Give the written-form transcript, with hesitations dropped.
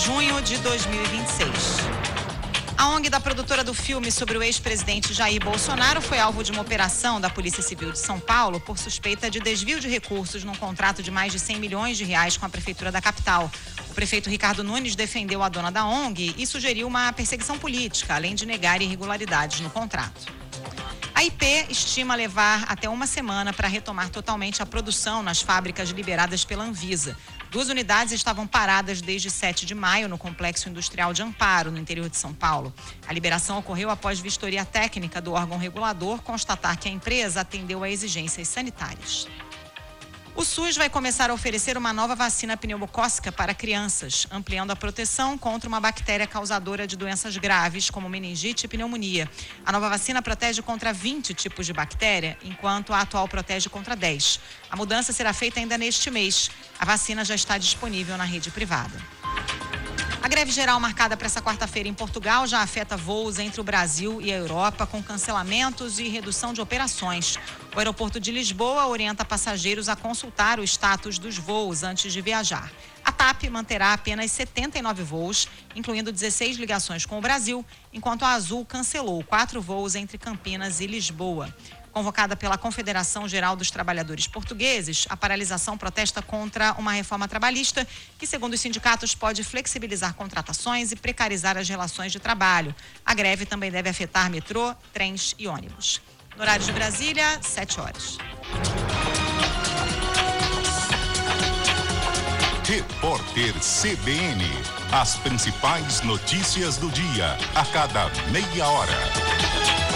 junho de 2026. A ONG da produtora do filme sobre o ex-presidente Jair Bolsonaro foi alvo de uma operação da Polícia Civil de São Paulo por suspeita de desvio de recursos num contrato de mais de 100 milhões de reais com a Prefeitura da capital. O prefeito Ricardo Nunes defendeu a dona da ONG e sugeriu uma perseguição política, além de negar irregularidades no contrato. A IP estima levar até uma semana para retomar totalmente a produção nas fábricas liberadas pela Anvisa. 2 unidades estavam paradas desde 7 de maio no Complexo Industrial de Amparo, no interior de São Paulo. A liberação ocorreu após vistoria técnica do órgão regulador constatar que a empresa atendeu a exigências sanitárias. O SUS vai começar a oferecer uma nova vacina pneumocócica para crianças, ampliando a proteção contra uma bactéria causadora de doenças graves, como meningite e pneumonia. A nova vacina protege contra 20 tipos de bactéria, enquanto a atual protege contra 10. A mudança será feita ainda neste mês. A vacina já está disponível na rede privada. A greve geral marcada para essa quarta-feira em Portugal já afeta voos entre o Brasil e a Europa, com cancelamentos e redução de operações. O aeroporto de Lisboa orienta passageiros a consultar o status dos voos antes de viajar. A TAP manterá apenas 79 voos, incluindo 16 ligações com o Brasil, enquanto a Azul cancelou 4 voos entre Campinas e Lisboa. Convocada pela Confederação Geral dos Trabalhadores Portugueses, a paralisação protesta contra uma reforma trabalhista que, segundo os sindicatos, pode flexibilizar contratações e precarizar as relações de trabalho. A greve também deve afetar metrô, trens e ônibus. No horário de Brasília, 7 horas. Repórter CBN. As principais notícias do dia, a cada meia hora.